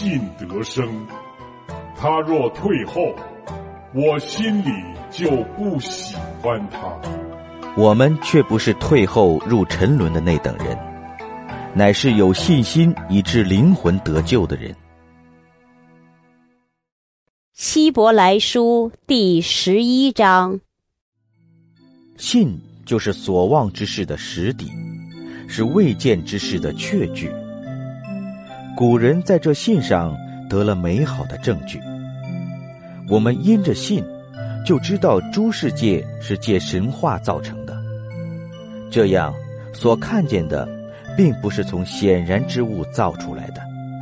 信得生。他若退后，我心里就不喜欢他。 我们却不是退后入沉沦的那等人，乃是有信心以致灵魂得救的人。 希伯来书第11章。 信就是所望之事的实底，是未见之事的确据。古人在这信上得了美好的证据。我们因着信，就知道诸世界是借神话造成的。这样，所看见的，并不是从显然之物造出来的。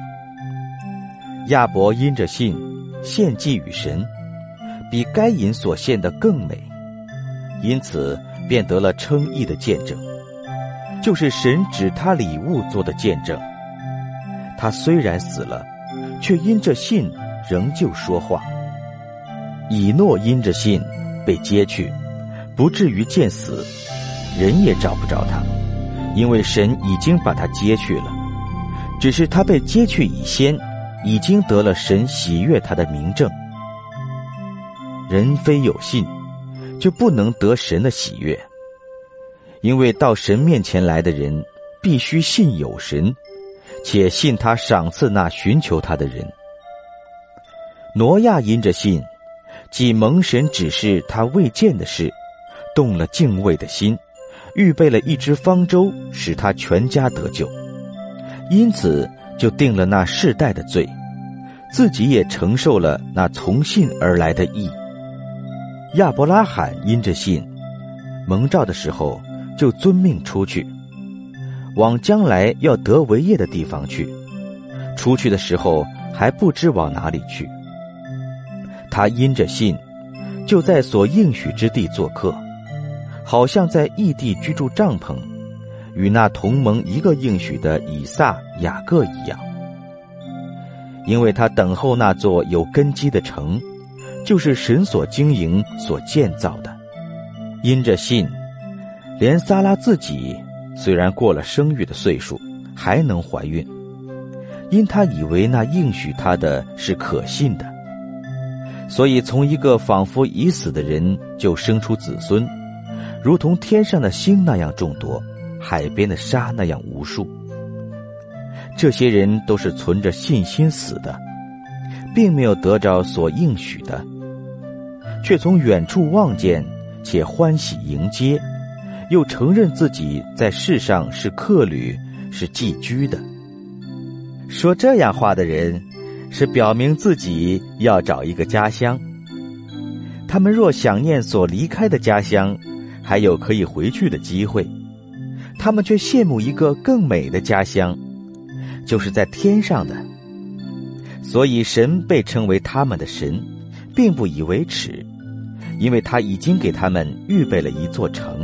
亚伯因着信，献祭与神，比该隐所献的更美，因此便得了称义的见证，就是神指他礼物做的见证。他虽然死了，却因着信仍旧说话。以诺因着信被接去，不至于见死，人也找不着他，因为神已经把他接去了。只是他被接去以先，已经得了神喜悦他的明证。人非有信，就不能得神的喜悦，因为到神面前来的人，必须信有神，且信他赏赐那寻求他的人。挪亚因着信，既蒙神指示他未见的事，动了敬畏的心，预备了一只方舟，使他全家得救。因此就定了那世代的罪，自己也承受了那从信而来的义。亚伯拉罕因着信，蒙召的时候就遵命出去，往将来要得为业的地方去。出去的时候还不知往哪里去。他因着信，就在所应许之地做客，好像在异地居住帐篷，与那同蒙一个应许的以撒、雅各一样。因为他等候那座有根基的城，就是神所经营、所建造的。因着信，连撒拉自己虽然过了生育的岁数，还能怀孕，因他以为那应许他的是可信的。所以从一个仿佛已死的人就生出子孙，如同天上的星那样众多，海边的沙那样无数。这些人都是存着信心死的，并没有得着所应许的，却从远处望见，且欢喜迎接，又承认自己在世上是客旅，是寄居的。说这样话的人，是表明自己要找一个家乡。他们若想念所离开的家乡，还有可以回去的机会，他们却羡慕一个更美的家乡，就是在天上的。所以神被称为他们的神，并不以为耻，因为他已经给他们预备了一座城。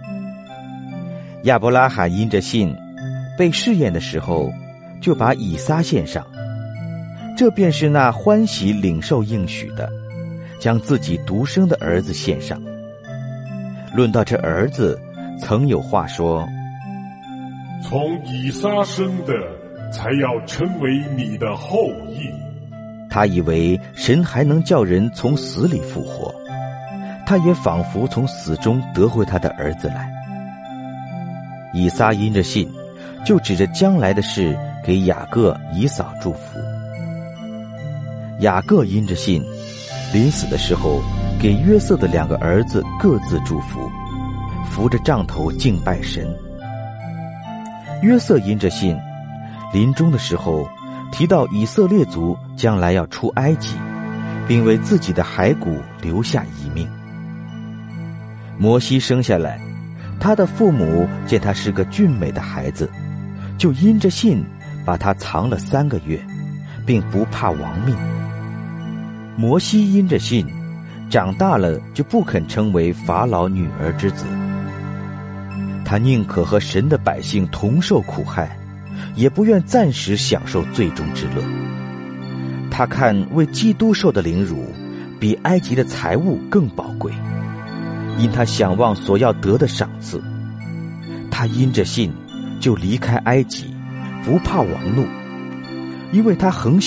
亚伯拉罕因着信，被试验的时候，就把以撒献上，这便是那欢喜领受应许的，将自己独生的儿子献上。论到这儿子，曾有话说： 从以撒生的，才要称为你的后裔。 他以为神还能叫人从死里复活，他也仿佛从死中得回他的儿子来。以撒因着信，就指着将来的事给雅各、以扫祝福。雅各因着信，临死的时候给约瑟的2个儿子各自祝福，扶着杖头敬拜神。约瑟因着信，临终的时候提到以色列族将来要出埃及，并为自己的骸骨留下遗命。摩西生下来，他的父母见他是个俊美的孩子，就因着信把他藏了3个月，并不怕亡命。摩西因着信，长大了就不肯称为法老女儿之子，他宁可和神的百姓同受苦害，也不愿暂时享受最终之乐。他看为基督受的凌辱，比埃及的财物更宝贵，因他想望所要得的赏赐。他因着信，就离开埃及，不怕王怒，因为他恒